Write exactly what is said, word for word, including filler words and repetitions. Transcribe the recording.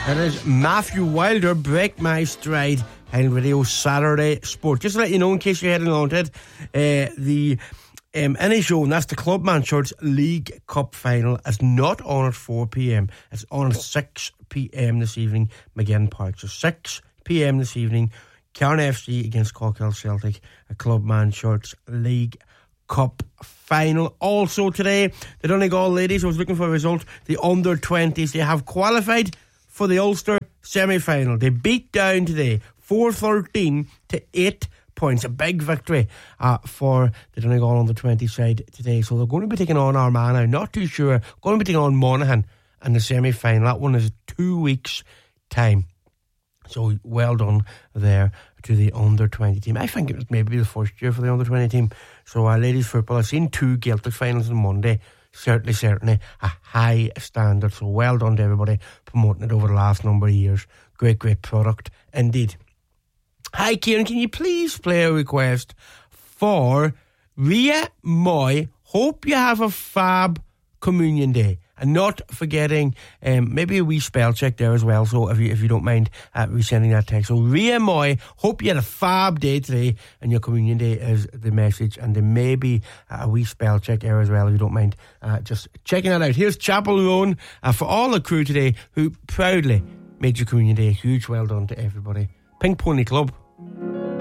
It is Matthew Wilder, Break My Stride, Highland Radio Saturday Sport. Just to let you know, in case you hadn't known it, uh, the um, N H O, and that's the Clubman Shirts League Cup Final, is not on at four p.m. It's on at six p.m. this evening, McGinn Park. So six p.m. this evening, Cairn F C against Cockhill Celtic, a Clubman Shirts League Cup Final. Also today, the Donegal ladies, I was looking for a result, the under twenties, they have qualified for the Ulster semi-final. They beat down today four thirteen to eight points. A big victory uh, for the Donegal under twenty side today. So they're going to be taking on Armagh now. Not too sure. Going to be taking on Monaghan in the semi-final. That one is two weeks' time. So well done there to the under twenty team. I think it was maybe the first year for the under twenty team. So uh, ladies football, I've seen two Gaeltacht finals on Monday. Certainly, certainly a high standard. So well done to everybody promoting it over the last number of years. Great, great product indeed. Hi, Kieran, can you please play a request for Ria Moy? Hope you have a fab Communion Day. And not forgetting um, maybe a wee spell check there as well. So if you if you don't mind uh, resending that text. So Ria Moy, hope you had a fab day today, and your Communion Day is the message. And then maybe uh, a wee spell check there as well, if you don't mind uh, just checking that out. Here's Chapel Roan uh, for all the crew today who proudly made your Communion Day. Huge well done to everybody. Pink Pony Club.